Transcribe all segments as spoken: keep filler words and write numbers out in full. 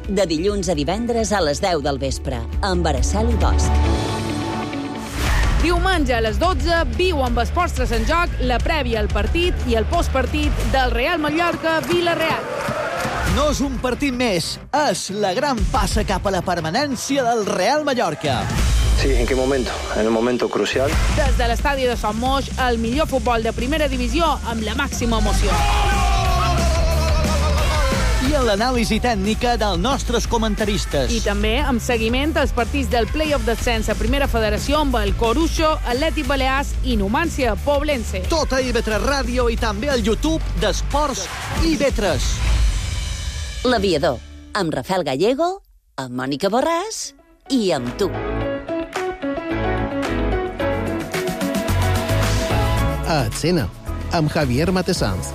de dilluns a divendres a les deu del vespre, amb Araceli Bosch. Diumenge a les dotze, viu amb Esports tres en joc la prèvia al partit i el postpartit del Real Mallorca-Vila-real. No és un partit més, és la gran passa cap a la permanència del Real Mallorca. Sí, ¿en qué momento? En el momento crucial. Des de l'estadi de Sant Moix, el millor futbol de primera divisió amb la màxima emoció. I en l'anàlisi tècnica dels nostres comentaristes. I també amb seguiment als partits del play-off d'ascens a Primera Federació amb el Coruixo, Atlètic Balears i Numància Poblense. Tot a I V tres Ràdio i també al YouTube d'Esports I V tres. L'Aviador, amb Rafael Gallego, amb Mònica Borràs i amb tu. A Escena, amb Javier Matesanz.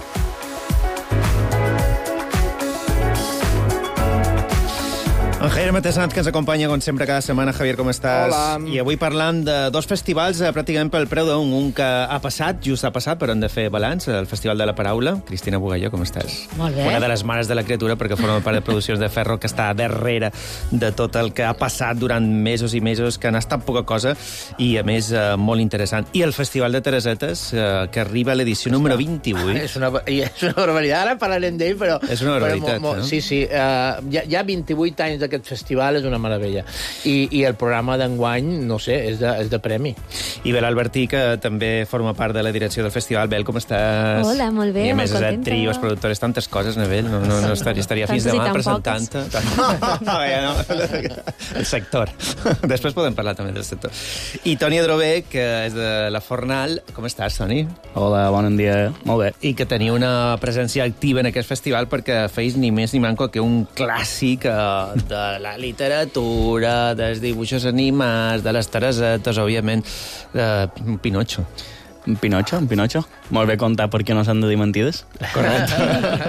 En Javier Matesanz, que ens acompanya, com sempre, cada setmana. Javier, com estàs? Hola. I avui parlant de dos festivals eh, pràcticament pel preu d'un. Un que ha passat, just ha passat, però hem de fer balanç, el Festival de la Paraula. Cristina Bugalló, com estàs? Molt bé. Una de les mares de la criatura, perquè forma part de Produccions de Ferro, que està darrere de tot el que ha passat durant mesos i mesos, que han estat poca cosa, i, a més, eh, molt interessant. I el Festival de Teresetes, eh, que arriba a l'edició número vint-i-vuit. És una, és una barbaritat, ara parlarem d'ell, però... És una barbaritat, però, mo, mo, no? Sí, sí, uh, ja, ja vint-i-vuit anys d'aquest festival, és una meravella. I, i el programa d'enguany, no sé, és de, és de premi. I Bel Albertí, que també forma part de la direcció del festival. Bel, com estàs? Hola, molt bé, I a més molt és contenta. actriu, és productora, és tantes coses, Nebel. No, no, no estaria, estaria fins Tantes i demà tan presentant-te. No, ja no. El sector. Després podem parlar també del sector. I Toni Adrover, que és de la Fornal. Com estàs, Toni? Hola, bon dia. Molt bé. I que tenia una presència activa en aquest festival perquè feis ni més ni manco que un clàssic eh, de la literatura, dels dibuixos animats, de les Teresetes, òbviament, de Pinocho. Un Pinocho, un Pinocho. Molt bé contar perquè no s'han de dir mentides. Correcte.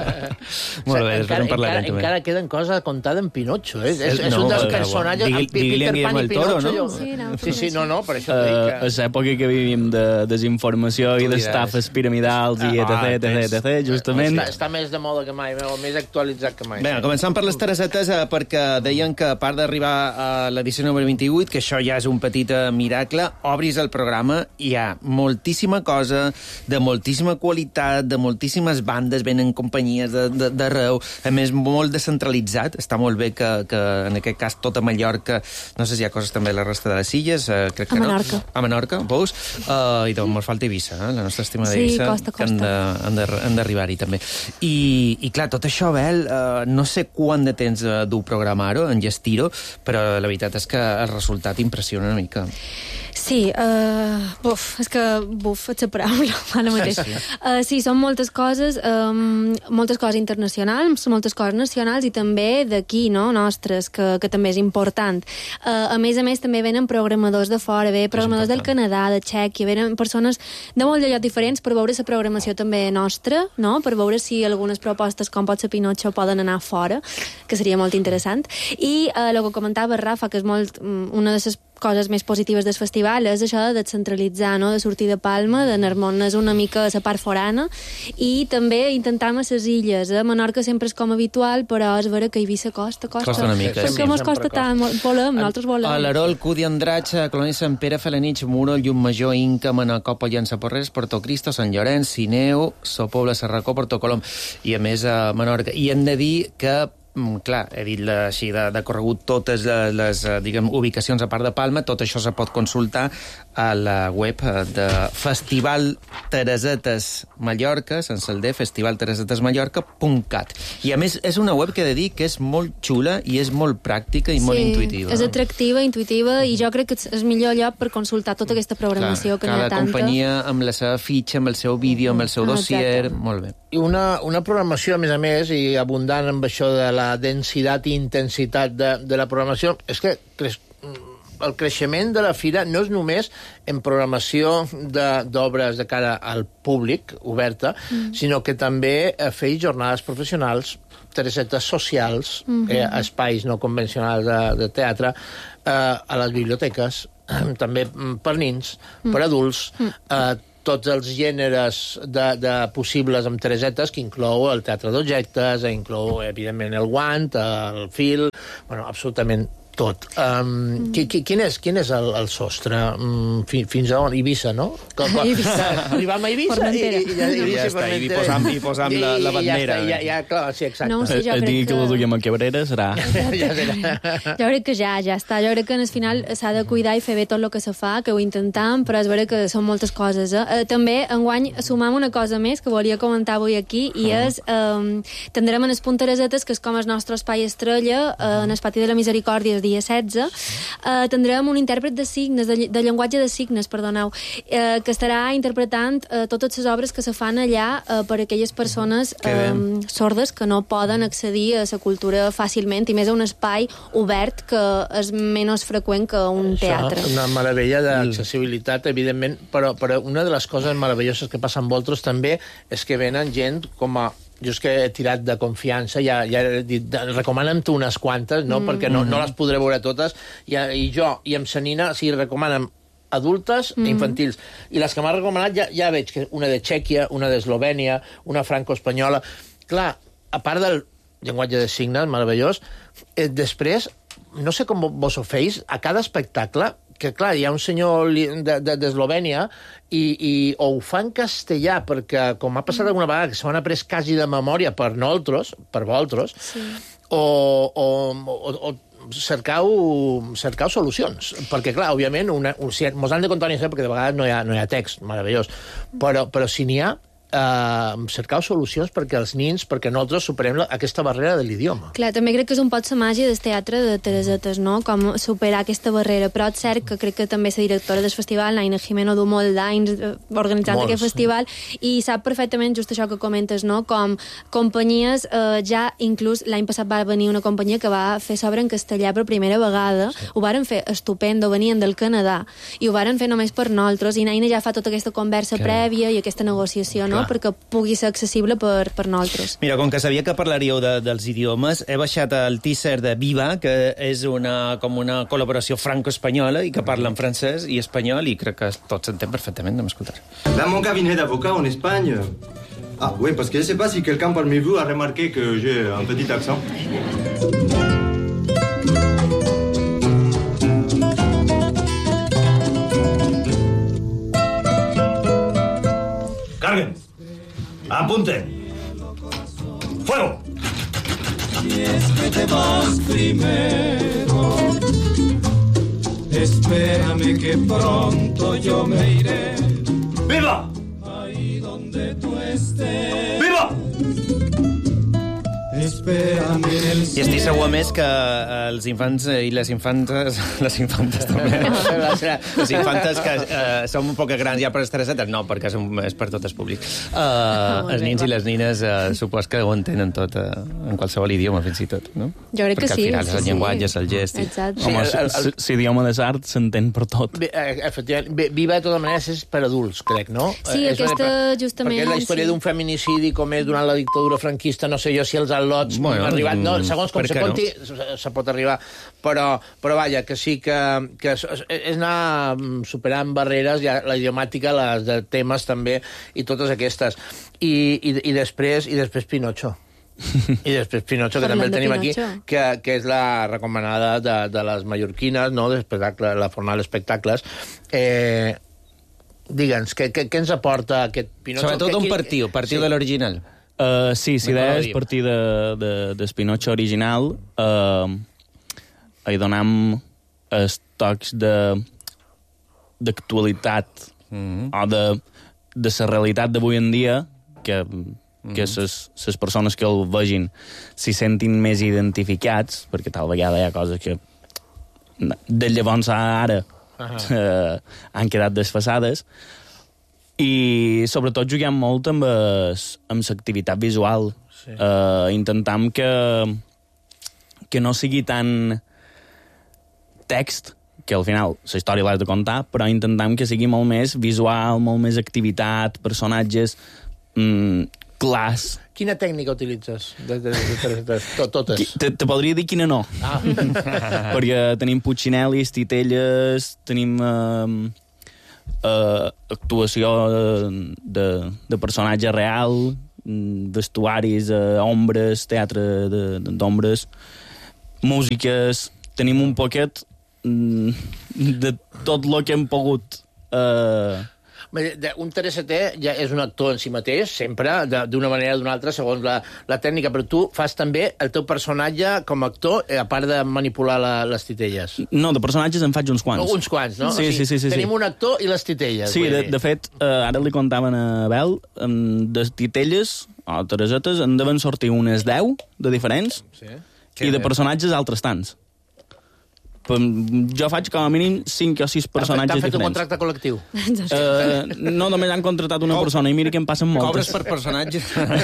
Molt bé, després en parlarem encara, també. encara queden coses a contar d'en Pinocho, eh? És, és No, un dels però, personatges... digui- amb Peter digui-li a Pan Guillermo i del Toro, Pinocho, no? jo- Sí, no, Sí, sí, no, no, per això Uh, t'ho dic és que... l'època que vivim de desinformació i Tu diràs. d'estafes piramidals i Ah, etc, etc, etc, justament. Està, està més de moda que mai, més actualitzat que mai. Bé, començant per les Teresetes, eh, perquè deien que a part d'arribar a l'edició número vint-i-vuit, que això ja és un petit eh, miracle, obris el programa i hi ha moltíssima cosa, de moltíssima qualitat, de moltíssimes bandes, venen companyies d'arreu, a més, molt descentralitzat. Està molt bé que, que en aquest cas tot a Mallorca, no sé si hi ha coses també a la resta de les illes, eh, crec que A no. Menorca. A Menorca, veus? Uh, I doncs molt falta Eivissa, eh? La nostra estimada Sí, Eivissa, costa, que han costa. de- han de- han d'arribar-hi també. I, I clar, tot això, Bel, uh, no sé quant de temps uh, du programar-ho, enllestir-ho, però la veritat és que el resultat impressiona una mica. Sí, uh, buf, és que buf, és la paraula, ara mateix. Sí, sí. Uh, sí, són moltes coses, um, moltes coses internacionals, moltes coses nacionals i també d'aquí, no?, nostres, que, que també és important. Uh, a més a més, també venen programadors de fora, ve programadors del Canadà, de Txèquia, venen persones de molt de llocs diferents per veure la programació també nostra, no?, per veure si algunes propostes, com pot ser Pinocho, poden anar fora, que seria molt interessant. I uh, el que comentava Rafa, que és molt, um, una de les coses més positives del festival és això de descentralitzar, no?, de sortir de Palma, d'anar-nos una mica a la part forana i també intentar amb les illes. A Menorca sempre és com habitual, però és vera que Eivissa costa, costa. Costa una mica, És sí. que mos Sempre costa tant, volem, nosaltres volem. Alarol, Cudi, Andratx, Colònia Sant Pere, Felanitx, Muro, Llumajor, Inca, Manacòpol, Llançaporrers, Porto Cristo, Sant Llorenç, Sineu, So Pobla, Serracó, Porto Colom, i a més a Menorca. I hem de dir que Mm, clar, he dit la, així de, de corregut totes les, les diguem, ubicacions a part de Palma, tot això se pot consultar a la web de Festival Teresetes Mallorca, sense el D, festival teresetes mallorca punt cat. I a més és una web que he de dir que és molt xula i és molt pràctica i sí, molt intuïtiva. És atractiva, intuïtiva, i jo crec que és el millor lloc per consultar tota aquesta programació, clar, que n'hi ha cada tanta. companyia amb la seva fitxa, amb el seu vídeo, amb el seu Ah, dossier, exacte. molt bé. I una, una programació, a més a més, i abundant amb això de la densitat i intensitat de, de la programació, és que creix, el creixement de la fira no és només en programació de- d'obres de, de cara al públic, oberta, mm. sinó que també eh, feia jornades professionals, teresetes socials, mm -hmm. eh, espais no convencionals de, de teatre, eh, a les biblioteques, també per nins, mm. per adults, mm. eh, tots els gèneres de, de possibles amb Teresetes, que inclou el teatre d'objectes, inclou, evidentment, el guant, el fil, bueno, absolutament tot. Um, mm. qui, qui, quin, és, quin és el, el sostre? Um, fi, fins a on? Eivissa, no? Com, com, Eivissa. Arribam a Eivissa i, i, i, i, i ja està, i posam, i posam la, la bandera. I ja, ja, ja, clar, sí, exacte. No, o sigui, jo El crec dia que la duguem a Cabrera serà... ja serà. Jo crec que ja, ja està. Jo crec que en el final s'ha de cuidar i fer bé tot el que se fa, que ho intentem, però és veritat que són moltes coses. Eh? Eh, també, enguany, sumam una cosa més que volia comentar avui aquí, i uh -huh. és, eh, tindrem en el punt Teresetes, que és com el nostre espai estrella, eh, en el Pati de la Misericòrdia, el dia setze, eh, tindrem un intèrpret de signes, de, de llenguatge de signes, perdoneu, eh, que estarà interpretant eh, totes les obres que se fan allà eh, per aquelles persones eh, sordes que no poden accedir a la cultura fàcilment, i més a un espai obert que és menys freqüent que un teatre. Això, una meravella d'accessibilitat, evidentment, però, però una de les coses meravelloses que passa amb vosaltres també és que venen gent com a... Jo és que he tirat de confiança, ja, ja he dit, recomana'm tu unes quantes, no? Mm. perquè no, no les podré veure totes, i, i jo i amb sa Nina, o sigui, recomana'm adultes mm. i infantils. I les que m'ha recomanat ja, ja veig que una de Txèquia, una d'Eslovènia, una franco-espanyola... Clar, a part del llenguatge de signes, meravellós, eh, després, no sé com vos ho feis, a cada espectacle, que clar, hi ha un senyor d'Eslovènia i, i o ho fa en castellà, perquè, com ha passat alguna vegada, que s'ho han après quasi de memòria per nosaltres, per vosaltres, sí. o, o, o, o cercau, cercau solucions. Perquè, clar, òbviament, una, un, si mos han de contar una història, perquè de vegades no hi ha, no hi ha text, meravellós, però, però si n'hi ha, Uh, cercar solucions perquè els nins, perquè nosaltres superem la, aquesta barrera de l'idioma. Clar, també crec que és un pot la màgia del teatre de Teresetes, no? Com superar aquesta barrera, però és cert que crec que també la directora del festival, Naina Jimeno, du molt d'anys organitzant Molts, aquest festival, sí. i sap perfectament just això que comentes, no? Com companyies, eh, ja inclús l'any passat va venir una companyia que va fer sobre en castellà per primera vegada, sí. ho varen fer estupendo, venien del Canadà, i ho varen fer només per nosaltres, i Naina ja fa tota aquesta conversa que... prèvia i aquesta negociació, no? Perquè pugui ser accessible per, per nosaltres. Mira, com que sabia que parlaríeu de, dels idiomes, he baixat el teaser de Viva, que és una, com una col·laboració franco-espanyola i que parla en francès i espanyol, i crec que tot s'entén perfectament, anem a escoltar. Dans mon cabinet d'avocat en Espagne... Ah, oui, parce que je ne sais pas si quelqu'un parmi vous a remarqué que j'ai un petit accent. Carguen. Apunten. ¡Fuego! Y es que te vas primero. Espérame que pronto yo me iré. ¡Viva! Ahí donde tú estés. ¡Viva! I estic segur, a més, que els infants i les infantes... Les infantes, també. Les infantes que uh, són un poc grans ja per les Teresetes, no, perquè és, un, és per tot el públic. Uh, els nins i les nines uh, supos que ho entenen tot, uh, en qualsevol idioma, fins i tot, no? Jo crec perquè que sí. Perquè al final sí, és el sí. llenguatge, és el gest. I... Exacte. Home, sí, el, el... l'idioma de l'art s'entén per tot. Bé, efectivament, Viva, de totes maneres, és per adults, crec, no? Sí, és aquesta, una... justament... Perquè és la història sí. d'un feminicidi, com és durant la dictadura franquista, no sé jo si els al·lots bueno, han arribat... No, segons com se no? conti, se pot arribar. Però, però vaja, que sí que, que és, és anar superant barreres, ja, la idiomàtica, les de temes també, i totes aquestes. I, i, i després i després Pinocho. I després Pinocho, que també el tenim aquí, que, que és la recomanada de, de les mallorquines, no? De la fornal d'espectacles. Eh, Digue'ns, què, què, què ens aporta aquest Pinocho? Sobretot un partiu, partiu sí. de l'original. Uh, sí, si deies partir de, de, del Pinocho original, uh, hi donam els tocs de d'actualitat mm-hmm. o de, de la realitat d'avui en dia, que, mm-hmm. que les persones que el vegin s'hi sentin més identificats, perquè tal vegada hi ha coses que de llavors a ara uh-huh. uh, han quedat desfasades. I sobretot juguem molt amb l'activitat visual. Sí. Uh, intentam que, que no sigui tan text, que al final la història l'has de contar, però intentam que sigui molt més visual, molt més activitat, personatges mm, clars. Quina tècnica utilitzes? De, de, de, de, de, totes. Te, te podria dir quina no. Ah. Perquè tenim putxinelis, titelles, tenim... Uh, eh, actuació de, de, de personatge real, vestuaris, eh, ombres, teatre d'ombres, músiques... Tenim un poquet de tot el que hem pogut... Eh... Un T R S T ja és un actor en si mateix, sempre, d'una manera o d'una altra, segons la, la tècnica, però tu fas també el teu personatge com a actor, a part de manipular la, les titelles. No, de personatges en faig uns quants. No, uns quants, no? Sí, o sigui, sí, sí, sí. Tenim sí. un actor i les titelles. Sí, de, de fet, eh, ara li contaven a Bel, de titelles, o Teresetes, en deven sortir unes deu de diferents, sí. i de personatges altres tants. Jo faig com a mínim cinc o sis personatges diferents. T'han fet un contracte col·lectiu? Uh, no, només han contractat una persona i mira que em passen moltes. Cobres per personatge?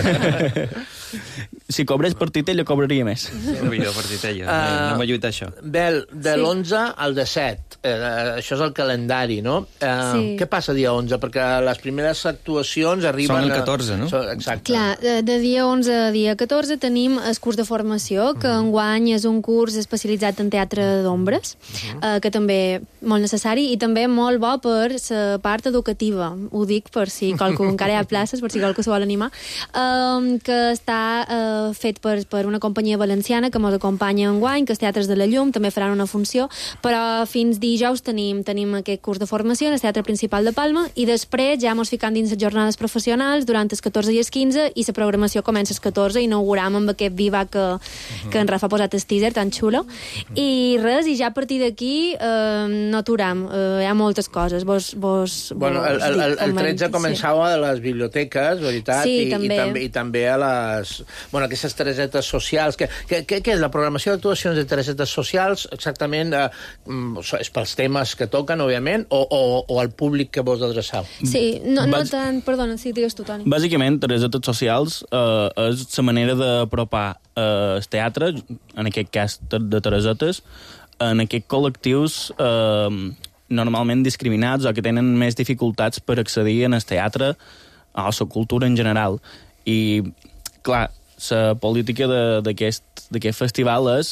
Si cobrés per titella, cobraria més. No, millor per titella, uh, no m'ajuda això. Bel, de sí. l'onze al disset, eh, això és el calendari, no? Eh, sí. Què passa dia onze? Perquè les primeres actuacions arriben... Són el catorze, no? A... Exacte. Clar, de, de dia onze a dia catorze tenim el curs de formació, que mm. enguany és un curs especialitzat en teatre d'ombres, mm. eh, que també molt necessari i també molt bo per la part educativa. Ho dic per si qualcú encara hi ha places, per si qualcú se vol animar, eh, que està eh, fet per, per una companyia valenciana que ens acompanya enguany, que és Teatres de la Llum, també faran una funció, però fins dijous tenim, tenim aquest curs de formació en el Teatre Principal de Palma i després ja ens ficam dins les jornades professionals durant els catorze i els quinze i la programació comença els catorze i inauguram amb aquest viva que, uh-huh. que en Rafa ha posat el teaser tan xulo uh-huh. i res, i ja a partir d'aquí eh, no aturam, eh, hi ha moltes coses vos, vos, bueno, vos el, el, el, el tretze començava a les biblioteques, veritat, sí, i, també. I, també, i també a les... Bueno, aquestes teresetes socials. Què que, que, que és la programació d'actuacions de teresetes socials? Exactament, eh, és pels temes que toquen, òbviament, o, o, o al públic que vos adreçau? Sí, no, no Bas... tant... Perdona, sí, digues tu, Toni. Bàsicament, teresetes socials eh, és la manera d'apropar eh, el teatre, en aquest cas de teresetes, en aquests col·lectius eh, normalment discriminats o que tenen més dificultats per accedir en el teatre o a la cultura en general. I, clar, la política d'aquest festival és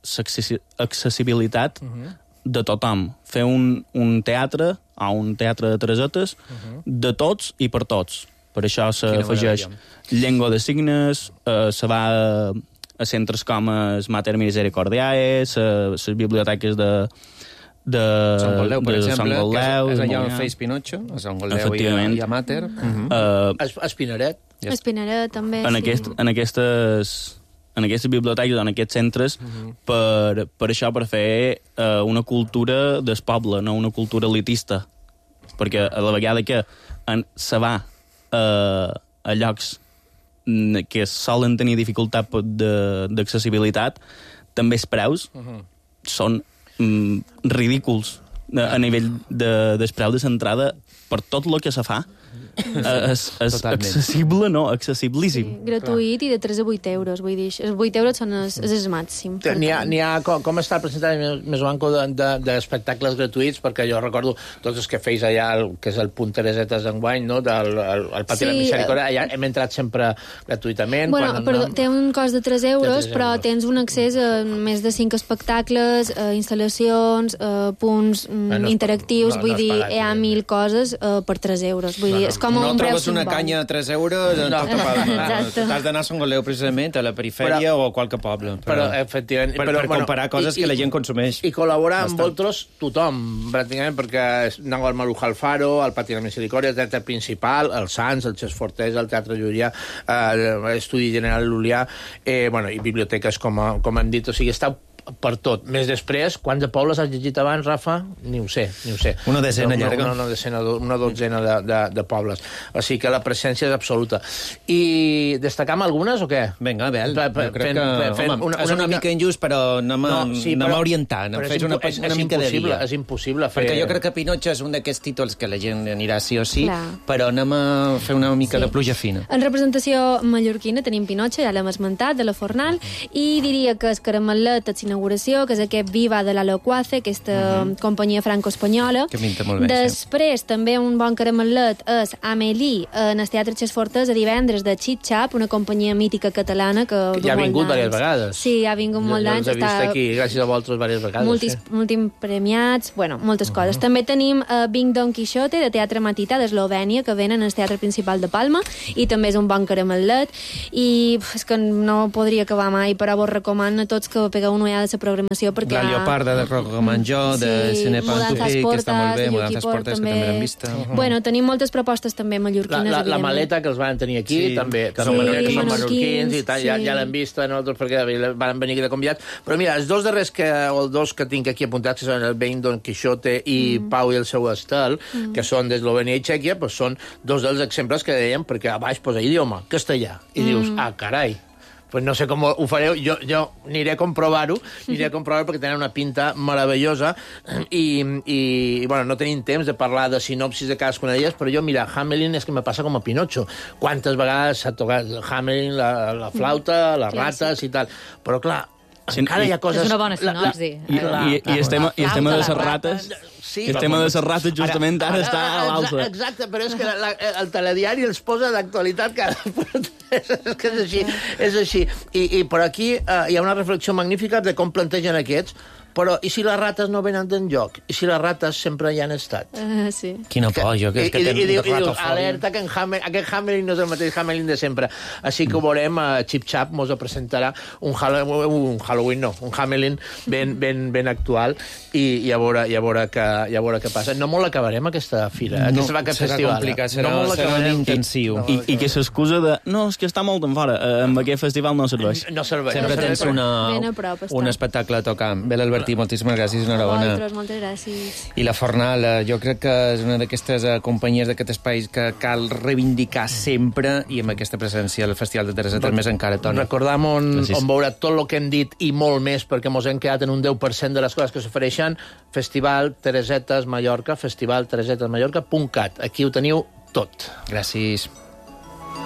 l'accessibilitat uh-huh. de tothom. Fer un, un teatre o un teatre de teresetes uh-huh. de tots i per tots. Per això s'afegeix llengua de signes, eh, se va a, a centres com el Mater Misericordiae, les biblioteques de de Sant Goldeu, per de exemple, Sant Goldeu, que és, és allà on feis Pinocho, a Sant Goldeu i, i a Mater. Uh-huh. uh, Espinaret. Espinaret, també, en sí. Aquest, en aquestes... en aquestes biblioteques, en aquests centres, uh-huh. per, per això, per fer uh, una cultura del poble, no una cultura elitista. Perquè a la vegada que en, se va uh, a llocs que solen tenir dificultat d'accessibilitat, també els preus uh-huh. són mm, ridículs a, a nivell de, del preu de l'entrada per tot el que se fa. És, és accessible, no? Accessibilíssim. Sí, gratuït i de tres a vuit euros, vull dir, els vuit euros són el, és el màxim. N'hi ha, n'hi ha, com, com està presentat més banco d'espectacles de, de gratuïts, perquè jo recordo tots els que feis allà, el, que és el punt Teresetes d'enguany, no? Del el, el Pati sí, de la Misericòrdia, allà hem entrat sempre gratuïtament. Bueno, quan, perdó, no? té un cost de tres euros, de tres però euros. tens un accés a més de cinc espectacles, a instal·lacions, a punts no, no interactius, no, vull no dir, pagat, hi ha mil coses uh, per tres euros, vull no, dir, és com no un preu trobes una canya a tres euros, no. Tota t'has d'anar a Sant Goldeu, precisament, a la perifèria però, o a qualque poble. Però, però efectivament... Per, però, per comparar bueno, coses i, que la gent consumeix. I col·laborar amb vosaltres tothom, pràcticament, perquè aneu al Maruja Alfaro, al Pati de la Misericòrdia, el Teatre Principal, el Sants, el Xes Fortés, el Teatre Llulià, eh, l'Estudi General Llulià, eh, bueno, i biblioteques, com, a, com hem dit. O sigui, està per tot. Més després, quants de pobles has llegit abans, Rafa? Ni ho sé, ni ho sé. Una decena llarga. Una, una, decena, una dotzena de, de, de pobles. O sigui que la presència és absoluta. I destacam algunes o què? Vinga, Bel, jo crec fent, que... Fent, home, una, és una, una mica... mica injust, però anem a, no, sí, però, orientar, anem fes una, és, una és mica de dia. És impossible fer... Perquè jo crec que Pinocho és un d'aquests títols que la gent anirà sí o sí, clar. Però anem a fer una mica sí. de pluja fina. En representació mallorquina tenim Pinocho, ja l'hem esmentat, de la Fornal, i diria que el caramelet, el l'inauguració, que és aquest Viva de la Loquace, aquesta uh-huh. companyia franco-espanyola. Que pinta molt bé, Després, sí. també un bon caramelet és Amélie, en el Teatre Xes Fortesa divendres de Chip Chap, una companyia mítica catalana que... que ja ha vingut diverses vegades. Sí, ha vingut molt d'anys. Jo els he vist aquí, gràcies a vosaltres, diverses vegades. Multis, sí. Multipremiats, bueno, moltes uh-huh. coses. També tenim uh, Vinc Don Quixote, de Teatre Matità, d'Eslovènia, que venen al Teatre Principal de Palma, i també és un bon caramelet, i és que no podria acabar mai, però vos recomano a tots que pegueu una ullada a la programació, perquè... La Lleoparda de Rocamanjó, sí, de Cine Pantufí, que està molt bé, Mudanzas Portes, també... que també l'hem vist. Uh-huh. Bueno, tenim moltes propostes també mallorquines. La, la, la maleta que els van tenir aquí, sí. també, que sí, sí, són menorquins i tal, sí. ja, ja l'hem vist nosaltres perquè van venir aquí de convidats. Però mira, els dos darrers que, o els dos que tinc aquí apuntats, que són el Vinc Don Quixote i mm. Pau i el seu estel, mm. que són d'Eslovènia i Txèquia, pues són dos dels exemples que dèiem, perquè a baix posa idioma, castellà, i mm. dius, ah, carai, pues no sé com ho fareu, jo, jo aniré a comprovar-ho, aniré a comprovar-ho perquè tenen una pinta meravellosa i, i, i bueno, no tenim temps de parlar de sinopsis de cadascuna d'elles, però jo, mira, Hamelin és que me passa com a Pinocho. Quantes vegades s'ha tocat Hamelin, la, la flauta, les rates i tal. Però, clar, sí, encara hi ha coses... És una bona sinopsi. I, i, i, estem, i estem a les rates... Sí, el tema de les rates justament ara, ara està a l'alça. Exacte, però és que la, la, el telediari els posa d'actualitat cada... és que és així. És així. I, i per aquí uh, hi ha una reflexió magnífica de com plantegen aquests, però i si les rates no venen d'enlloc? I si les rates sempre hi han estat? Uh, sí. Quina por, jo, que és que tenen ratofòbia. Alerta, que en Hamel, aquest Hamelin no és el mateix Hamelin de sempre. Així que ho veurem, uh, Chip Chap mos presentarà un, un Halloween, no, un Hamelin ben, ben, ben actual i, i a veure, i a veure què, i a veure què passa. No molt l'acabarem, aquesta fira, no, aquest, aquest serà festival. Complicat, serà, no serà intensiu. I, i que s'excusa de, no, és que està molt en fora, eh, amb aquest festival no serveix. No serveix. Sempre no tens una, prop, un espectacle a tocar. Bé, l'Albertí, moltíssimes gràcies. Enhorabona. Vosaltres, moltes gràcies. I la Fornal, jo crec que és una d'aquestes companyies d'aquest espai que cal reivindicar sempre, i amb aquesta presència al Festival de Teresetes més encara, Toni. Recordam on, on veure tot el que hem dit i molt més, perquè mos hem quedat en un deu per cent de les coses que s'ofereixen. Festival Teresetes Mallorca, festival teresetes mallorca punt cat. Aquí ho teniu tot. Gràcies.